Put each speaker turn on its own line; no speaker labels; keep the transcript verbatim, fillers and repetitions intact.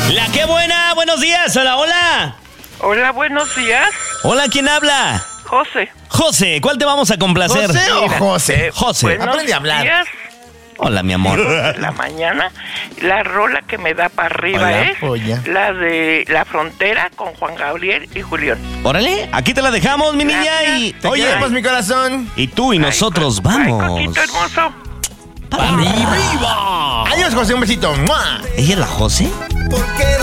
La qué buena, buenos días, hola, hola.
Hola, buenos días.
Hola, ¿quién habla?
José.
José, ¿cuál te vamos a complacer?
¿José o
Mira,
José?
eh,
José.
buenos
Aprende a hablar.
días.
Hola, mi amor.
De la mañana, la rola que me da para arriba
Hola,
es
polla.
la de La Frontera con Juan Gabriel y Julián.
Órale, aquí te la dejamos, mi niña, y...
Te
Oye,
queremos, mi corazón.
y tú y nosotros
Ay,
vamos.
Coquito hermoso.
¡Para arriba!
Adiós, José, un besito. ¡Mua!
¿Ella es la José?
Porque